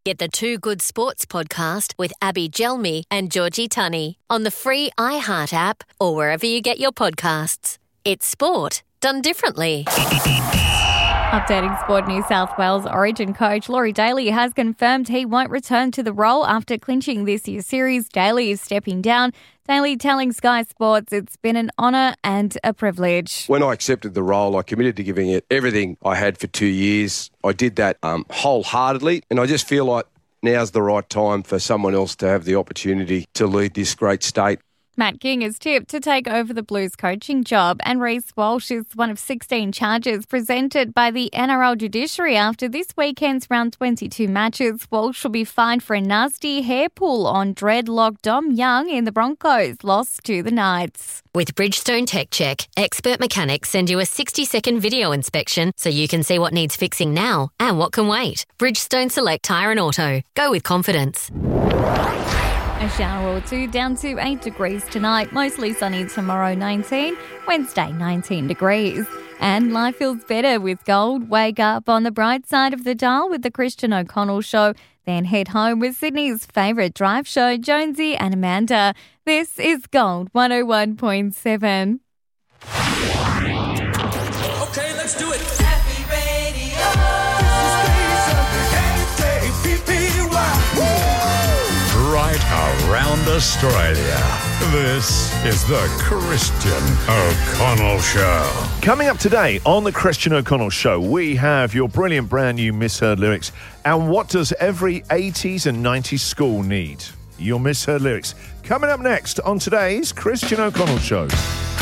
Get the Two Good Sports podcast with Abby Gelmi and Georgie Tunney on the free iHeart app or wherever you get your podcasts. It's sport done differently. Updating Sport New South Wales Origin coach Laurie Daly has confirmed he won't return to the role after clinching this year's series. Daly is stepping down. Daly telling Sky Sports it's been an honour and a privilege. When I accepted the role, I committed to giving it everything I had for 2 years. I did that wholeheartedly, and I just feel like now's the right time for someone else to have the opportunity to lead this great state. Matt King is tipped to take over the Blues coaching job, and Reece Walsh is one of 16 charges presented by the NRL judiciary after this weekend's round 22 matches. Walsh will be fined for a nasty hair pull on dreadlock Dom Young in the Broncos' loss to the Knights. With Bridgestone Tech Check, expert mechanics send you a 60-second video inspection so you can see what needs fixing now and what can wait. Bridgestone Select Tyre and Auto. Go with confidence. A shower or two, down to 8 degrees tonight. Mostly sunny tomorrow, 19. Wednesday, 19 degrees. And life feels better with gold. Wake up on the bright side of the dial with the Christian O'Connell Show. Then head home with Sydney's favourite drive show, Jonesy and Amanda. This is Gold 101.7. Okay, let's do it. Happy Radio. Right around Australia. This is the Christian O'Connell Show. Coming up today on the Christian O'Connell Show, we have your brilliant brand new misheard lyrics. And what does every 80s and 90s school need? Your misheard lyrics. Coming up next on today's Christian O'Connell Show.